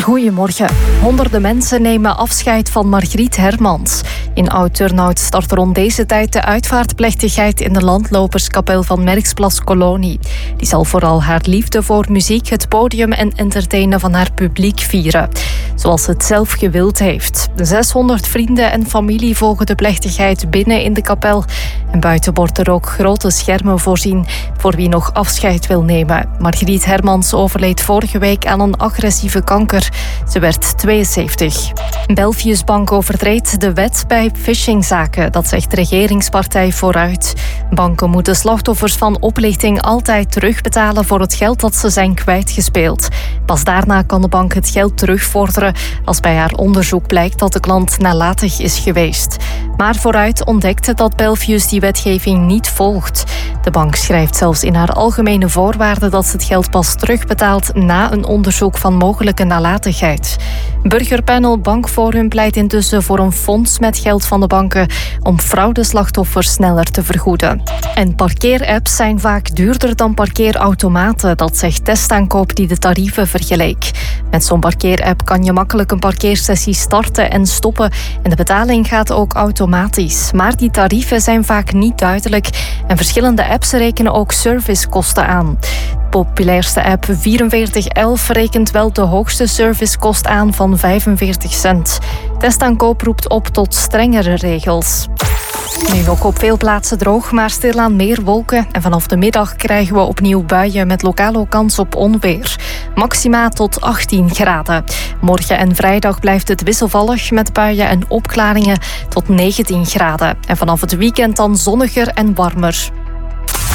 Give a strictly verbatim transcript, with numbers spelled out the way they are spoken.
Goedemorgen. Honderden mensen nemen afscheid van Margriet Hermans. In Oud-Turnhout start rond deze tijd de uitvaartplechtigheid in de landloperskapel van Merksplas Kolonie. Die zal vooral haar liefde voor muziek, het podium en entertainen van haar publiek vieren. Zoals ze het zelf gewild heeft. zeshonderd vrienden en familie volgen de plechtigheid binnen in de kapel. En buiten wordt er ook grote schermen voorzien voor wie nog afscheid wil nemen. Margriet Hermans overleed vorige week aan een agressieve kanker. Ze werd tweeënzeventig. Belfius Bank overtreedt de wet bij phishingzaken. Dat zegt de regeringspartij Vooruit. Banken moeten slachtoffers van oplichting altijd terugbetalen voor het geld dat ze zijn kwijtgespeeld. Pas daarna kan de bank het geld terugvorderen als bij haar onderzoek blijkt dat de klant nalatig is geweest. Maar Vooruit ontdekte dat Belfius die wetgeving niet volgt. De bank schrijft zelfs in haar algemene voorwaarden dat ze het geld pas terugbetaalt na een onderzoek van mogelijke nalatigheid. Burgerpanel Bankforum pleit intussen voor een fonds met geld van de banken om fraudeslachtoffers sneller te vergoeden. En parkeerapps zijn vaak duurder dan parkeerautomaten, dat zegt Testaankoop die de tarieven vergeleek. Met zo'n parkeerapp kan je makkelijk een parkeersessie starten en stoppen en de betaling gaat ook automatisch. Maar die tarieven zijn vaak niet duidelijk en verschillende apps rekenen ook servicekosten aan. De populairste app vierenveertig elf rekent wel de hoogste servicekost aan van vijfenveertig cent. Testaankoop roept op tot strengere regels. Nu nog op veel plaatsen droog, maar stilaan meer wolken. En vanaf de middag krijgen we opnieuw buien met lokale kans op onweer. Maxima tot achttien graden. Morgen en vrijdag blijft het wisselvallig met buien en opklaringen tot negentien graden. En vanaf het weekend dan zonniger en warmer.